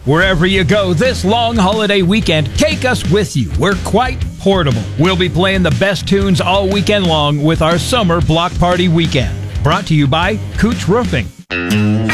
Wherever you go this long holiday weekend, take us with you. We're quite portable. We'll be playing the best tunes all weekend long with our summer block party weekend. Brought to you by Cooch Roofing.